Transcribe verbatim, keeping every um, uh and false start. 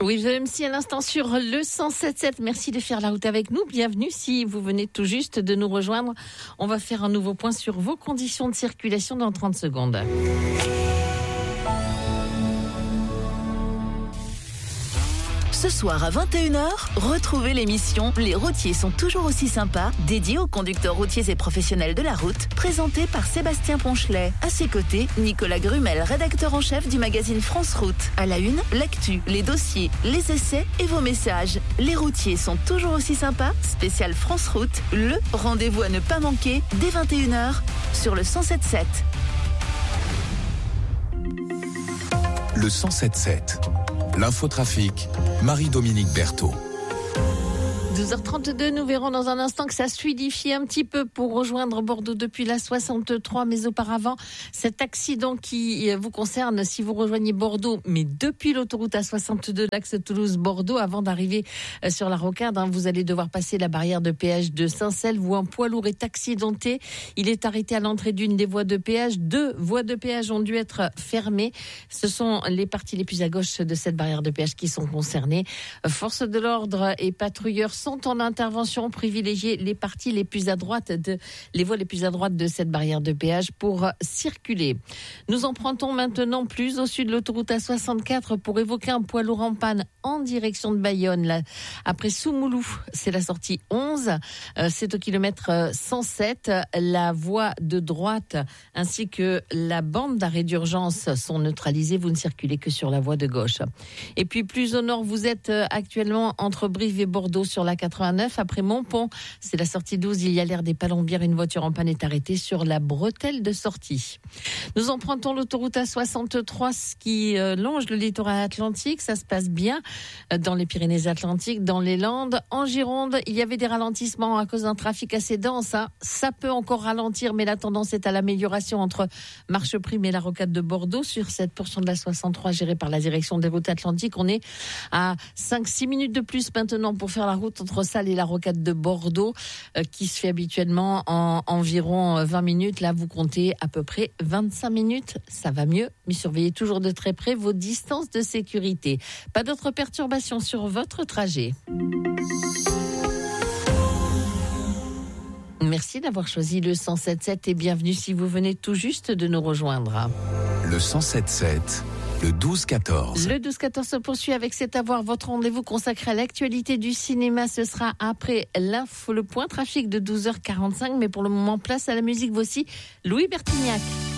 Oui, je M C à l'instant sur le cent sept sept. Merci de faire la route avec nous. Bienvenue si vous venez tout juste de nous rejoindre. On va faire un nouveau point sur vos conditions de circulation dans trente secondes. Ce soir à vingt et une heures, retrouvez l'émission Les routiers sont toujours aussi sympas, dédiée aux conducteurs routiers et professionnels de la route, présentée par Sébastien Ponchelet. À ses côtés, Nicolas Grumel, rédacteur en chef du magazine France Route. À la une, l'actu, les dossiers, les essais et vos messages. Les routiers sont toujours aussi sympas, spécial France Route, le rendez-vous à ne pas manquer dès vingt et une heures sur le cent sept sept. Le cent sept sept. L'infotrafic, Marie-Dominique Berthaud. douze heures trente-deux, nous verrons dans un instant que ça se fluidifie un petit peu pour rejoindre Bordeaux depuis la soixante-trois. Mais auparavant, cet accident qui vous concerne si vous rejoignez Bordeaux, mais depuis l'autoroute A soixante-deux, l'axe Toulouse-Bordeaux, avant d'arriver sur la Rocade, hein, vous allez devoir passer la barrière de péage de Saint-Selve où un poids lourd est accidenté. Il est arrêté à l'entrée d'une des voies de péage. Deux voies de péage ont dû être fermées. Ce sont les parties les plus à gauche de cette barrière de péage qui sont concernées. Forces de l'ordre et patrouilleurs sont en intervention, privilégier les parties les plus à droite de les voies les plus à droite de cette barrière de péage pour circuler. Nous empruntons maintenant plus au sud de l'autoroute A soixante-quatre pour évoquer un poids lourd en panne en direction de Bayonne. Là, après Soumoulou, c'est la sortie onze, euh, c'est au kilomètre cent sept. La voie de droite ainsi que la bande d'arrêt d'urgence sont neutralisées. Vous ne circulez que sur la voie de gauche. Et puis plus au nord, vous êtes actuellement entre Brive et Bordeaux sur la quatre-vingt-neuf. Après Montpont, c'est la sortie douze. Il y a l'air des Palombières. Une voiture en panne est arrêtée sur la bretelle de sortie. Nous empruntons l'autoroute A soixante-trois qui euh, longe le littoral atlantique. Ça se passe bien dans les Pyrénées-Atlantiques, dans les Landes. En Gironde, il y avait des ralentissements à cause d'un trafic assez dense. Hein. Ça peut encore ralentir, mais la tendance est à l'amélioration entre Marcheprime et la Rocade de Bordeaux. Sur cette portion de la soixante-trois gérée par la direction des routes atlantiques, on est à cinq six minutes de plus maintenant pour faire la route entre Salles et la Rocade de Bordeaux, euh, qui se fait habituellement en environ vingt minutes. Là, vous comptez à peu près vingt-cinq minutes. Ça va mieux, mais surveillez toujours de très près vos distances de sécurité. Pas d'autres perturbations sur votre trajet. Merci d'avoir choisi le cent sept sept et bienvenue si vous venez tout juste de nous rejoindre. Le cent sept sept. Le douze quatorze. Le douze quatorze se poursuit avec C'est à voir, votre rendez-vous consacré à l'actualité du cinéma. Ce sera après l'info, le point trafic de douze heures quarante-cinq. Mais pour le moment, place à la musique. Voici Louis Bertignac.